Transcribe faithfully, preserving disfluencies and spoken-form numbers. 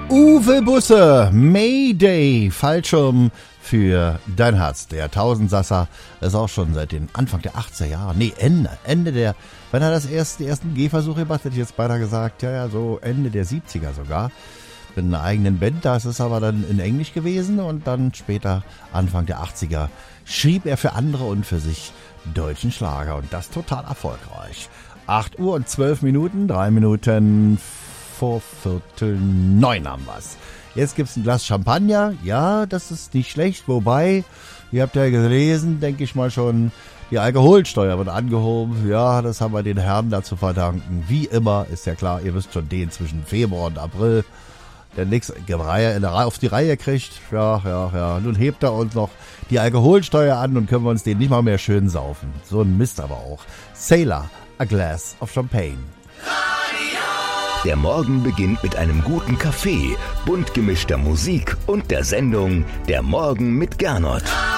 Uwe Busse, Mayday, Fallschirm für dein Herz. Der Tausendsasser ist auch schon seit den Anfang der achtziger Jahre, nee, Ende, Ende der, wenn er das erste, die ersten Gehversuche gemacht hat, hätte ich jetzt beinahe gesagt, ja, ja, so Ende der siebziger sogar. Mit einer eigenen Band, das ist aber dann in Englisch gewesen und dann später, Anfang der achtziger, schrieb er für andere und für sich deutschen Schlager und das total erfolgreich. acht Uhr und zwölf Minuten, drei Minuten vor Viertel neun haben wir's. Jetzt gibt's ein Glas Champagner, ja, das ist nicht schlecht, wobei, ihr habt ja gelesen, denke ich mal schon, die Alkoholsteuer wird angehoben, ja, das haben wir den Herren dazu verdanken. Wie immer, ist ja klar, ihr wisst schon, den zwischen Februar und April, der nix auf die Reihe kriegt, ja, ja, ja. Nun hebt er uns noch die Alkoholsteuer an und können wir uns den nicht mal mehr schön saufen. So ein Mist aber auch. Sailor, a glass of champagne. Der Morgen beginnt mit einem guten Kaffee, bunt gemischter Musik und der Sendung Der Morgen mit Gernot.